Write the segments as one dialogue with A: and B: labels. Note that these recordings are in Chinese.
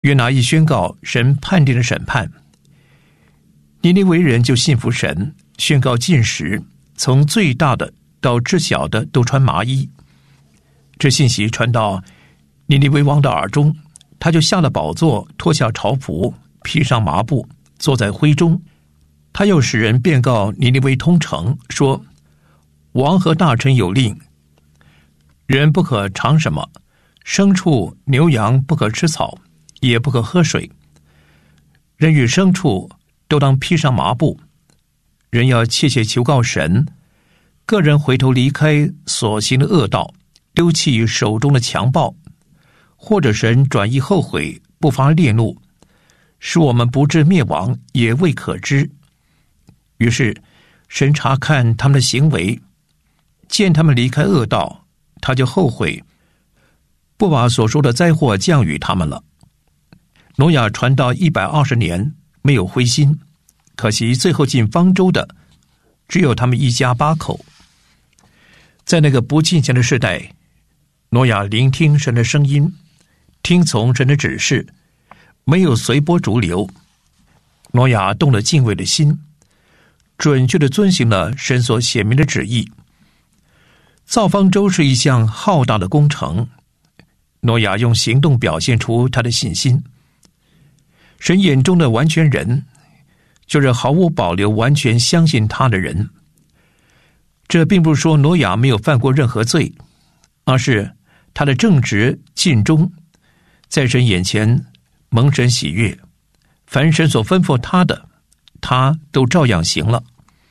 A: 约拿一宣告神判定的审判，尼尼微人就信服神，宣告禁食，从最大的到至小的都穿麻衣。这信息传到尼尼微王的耳中，他就下了宝座，脱下朝服，披上麻布，坐在灰中。他又使人便告尼尼微通城，说：王和大臣有令，人不可尝什么，牲畜牛羊不可吃草，也不可喝水。人与牲畜都当披上麻布。人要切切求告神，个人回头离开所行的恶道，丢弃手中的强暴，或者神转意后悔，不发烈怒，使我们不致灭亡，也未可知。于是神察看他们的行为，见他们离开恶道，他就后悔，不把所说的灾祸降与他们了。挪亚传道120年，没有灰心，可惜最后进方舟的只有他们一家8口。在那个不敬虔的时代，挪亚聆听神的声音，听从神的指示，没有随波逐流。挪亚动了敬畏的心，准确地遵行了神所写明的旨意。造方舟是一项浩大的工程，挪亚用行动表现出他的信心。神眼中的完全人，就是毫无保留完全相信他的人。这并不是说挪亚没有犯过任何罪，而是他的正直尽忠，在神眼前蒙神喜悦，凡神所吩咐他的，他都照样行了。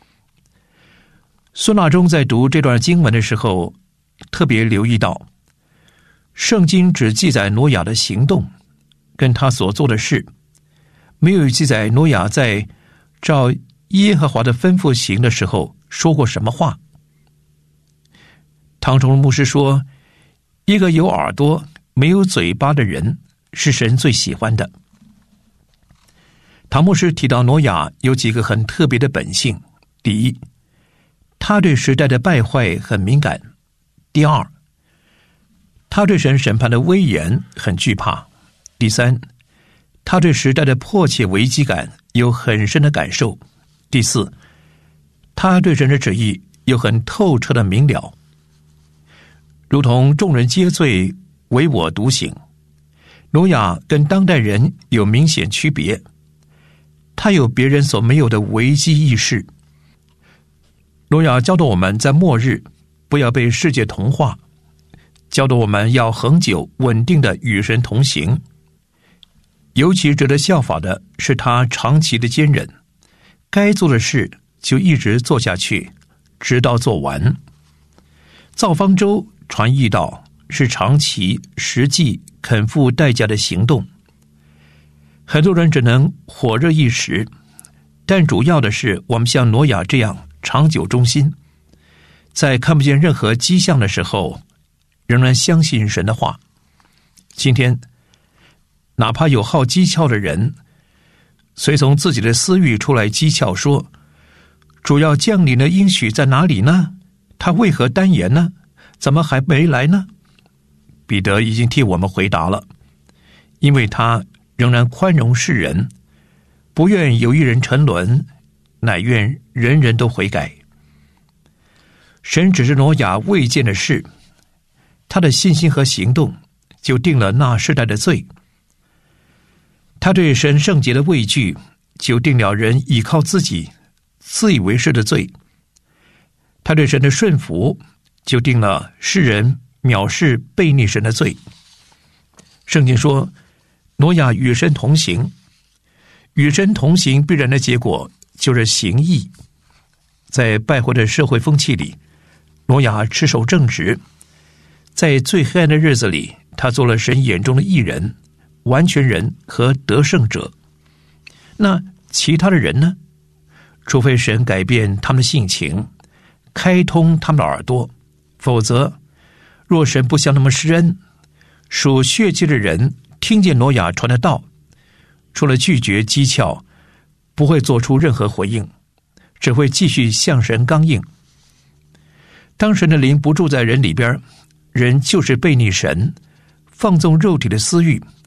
A: 孙大中在读这段经文的时候，特别留意到，圣经只记载挪亚的行动跟他所做的事，没有记载挪亚在照耶和华的吩咐行的时候说过什么话。唐崇牧师说，一个有耳朵没有嘴巴的人是神最喜欢的。唐牧师提到挪亚有几个很特别的本性：第一，他对时代的败坏很敏感；第二，他对神审判的威严很惧怕；第三，他对时代的迫切危机感有很深的感受；第四，他对神的旨意有很透彻的明了。如同众人皆醉，唯我独醒，挪亚跟当代人有明显区别，他有别人所没有的危机意识。挪亚教导我们在末日不要被世界同化，教导我们要恒久稳定的与神同行。尤其值得效法的是他长期的坚忍，该做的事就一直做下去，直到做完。造方舟传义道是长期实际肯付代价的行动，很多人只能火热一时，但主要的是我们像挪亚这样长久忠心，在看不见任何迹象的时候仍然相信神的话。今天哪怕有好讥诮的人，随从自己的私欲出来讥诮说，主要降临的应许在哪里呢？他为何单言呢？怎么还没来呢？彼得已经替我们回答了，因为他仍然宽容世人，不愿有一人沉沦，乃愿人人都悔改。神指示挪亚未见的事，他的信心和行动就定了那世代的罪。他对神圣洁的畏惧，就定了人倚靠自己自以为是的罪。他对神的顺服，就定了世人藐视悖逆神的罪。圣经说，挪亚与神同行，与神同行必然的结果就是行义。在败坏的社会风气里，挪亚持守正直，在最黑暗的日子里，他做了神眼中的义人、完全人和得胜者。那其他的人呢？除非神改变他们的性情，开通他们的耳朵，否则若神不向他们施恩，属血气的人听见挪亚传的道，除了拒绝讥诮，不会做出任何回应，只会继续向神刚硬。当神的灵不住在人里边，人就是悖逆神，放纵肉体的私欲，